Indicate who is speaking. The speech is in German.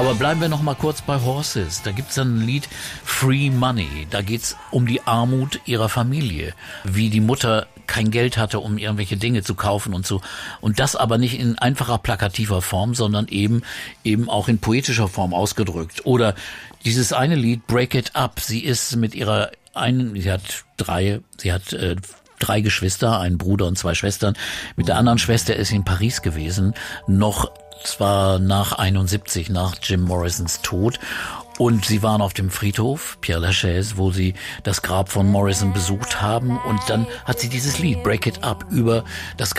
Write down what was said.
Speaker 1: Aber bleiben wir noch mal kurz bei Horses. Da gibt's dann ein Lied Free Money. Da geht's um die Armut ihrer Familie. Wie die Mutter kein Geld hatte, um irgendwelche Dinge zu kaufen und so. Und das aber nicht in einfacher, plakativer Form, sondern eben auch in poetischer Form ausgedrückt. Oder dieses eine Lied Break It Up. Sie ist mit ihrer sie hat drei Geschwister, einen Bruder und 2 Schwestern. Mit der anderen Schwester ist sie in Paris gewesen, zwar nach 71, nach Jim Morrisons Tod. Und sie waren auf dem Friedhof, Père Lachaise, wo sie das Grab von Morrison besucht haben. Und dann hat sie dieses Lied, Break It Up, über das Grab